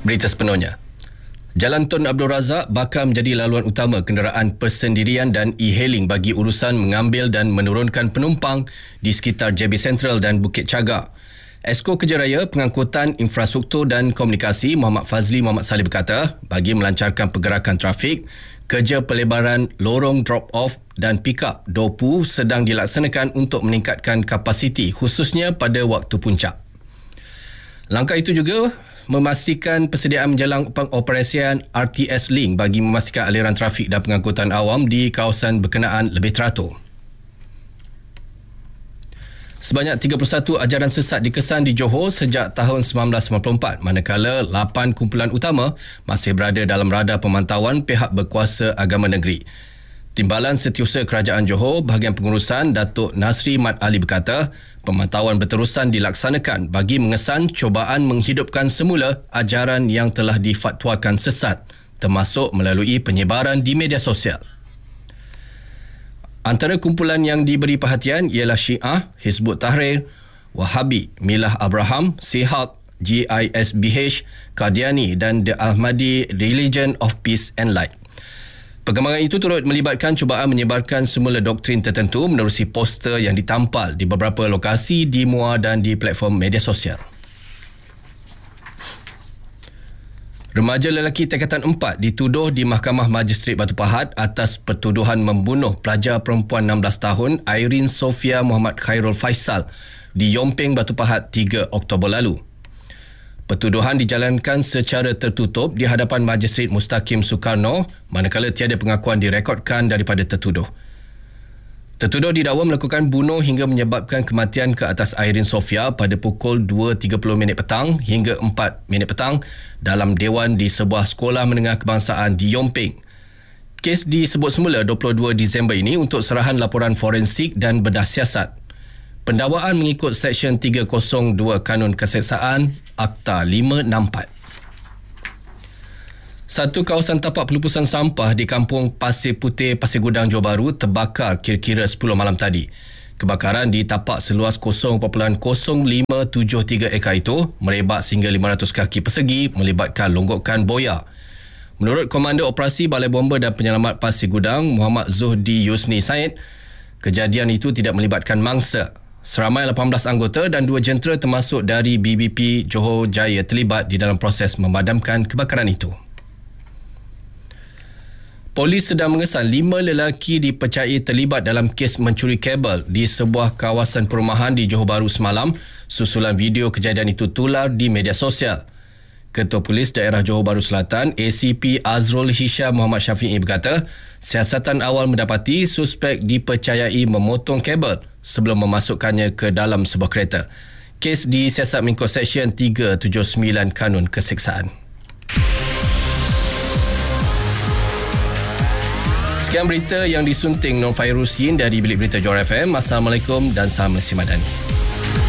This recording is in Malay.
Berita sepenuhnya. Jalan Tun Abdul Razak bakal menjadi laluan utama kenderaan persendirian dan e-hailing bagi urusan mengambil dan menurunkan penumpang di sekitar JB Central dan Bukit Cagar. Esko Kejaraya Pengangkutan Infrastruktur dan Komunikasi Muhammad Fazli Muhammad Saleh berkata, bagi melancarkan pergerakan trafik, kerja pelebaran lorong drop-off dan pick-up DOPU sedang dilaksanakan untuk meningkatkan kapasiti khususnya pada waktu puncak. Langkah itu juga memastikan persediaan menjelang pengoperasian RTS Link bagi memastikan aliran trafik dan pengangkutan awam di kawasan berkenaan lebih teratur. Sebanyak 31 ajaran sesat dikesan di Johor sejak tahun 1994, manakala 8 kumpulan utama masih berada dalam radar pemantauan pihak berkuasa agama negeri. Timbalan Setiausaha Kerajaan Johor, bahagian pengurusan Datuk Nasri Mat Ali berkata, pemantauan berterusan dilaksanakan bagi mengesan cubaan menghidupkan semula ajaran yang telah difatwakan sesat, termasuk melalui penyebaran di media sosial. Antara kumpulan yang diberi perhatian ialah Syiah, Hizbut Tahrir, Wahabi, Milah Abraham, Sihak, GISBH, Qadiani dan The Ahmadi Religion of Peace and Light. Perkembangan itu turut melibatkan cubaan menyebarkan semula doktrin tertentu menerusi poster yang ditampal di beberapa lokasi di MUA dan di platform media sosial. Remaja lelaki tingkatan 4 dituduh di Mahkamah Majistret Batu Pahat atas pertuduhan membunuh pelajar perempuan 16 tahun Irene Sofia Muhammad Khairul Faisal di Yomping Batu Pahat 3 Oktober lalu. Pertuduhan dijalankan secara tertutup di hadapan Majistret Mustaqim Soekarno, manakala tiada pengakuan direkodkan daripada tertuduh. Tertuduh didakwa melakukan bunuh hingga menyebabkan kematian ke atas Irene Sofia pada pukul 2.30 petang hingga 4 petang dalam dewan di sebuah sekolah menengah kebangsaan di Yomping. Kes disebut semula 22 Disember ini untuk serahan laporan forensik dan bedah siasat. Pendakwaan mengikut Seksyen 302 Kanun Keseksaan Akta 564. Satu kawasan tapak pelupusan sampah di kampung Pasir Putih, Pasir Gudang, Johor Bahru terbakar kira-kira 10 malam tadi. Kebakaran di tapak seluas 0.053 ekar itu merebak sehingga 500 kaki persegi melibatkan longgokan boya. Menurut Komander Operasi Balai Bomba dan Penyelamat Pasir Gudang, Muhammad Zuhdi Yusni Said, kejadian itu tidak melibatkan mangsa. Seramai 18 anggota dan 2 jentera termasuk dari BBP Johor Jaya terlibat di dalam proses memadamkan kebakaran itu. Polis sedang mengesan 5 lelaki dipercayai terlibat dalam kes mencuri kabel di sebuah kawasan perumahan di Johor Bahru semalam susulan video kejadian itu tular di media sosial. Ketua Polis Daerah Johor Bahru Selatan, ACP Azrul Hisham Muhammad Syafi'i berkata, siasatan awal mendapati suspek dipercayai memotong kabel sebelum memasukkannya ke dalam sebuah kereta. Kes disiasat mengikut Seksyen 379 Kanun Keseksaan. Sekian berita yang disunting Nur Fairuz Yin dari Bilik Berita Johor FM. Assalamualaikum dan salam Malaysia Madani.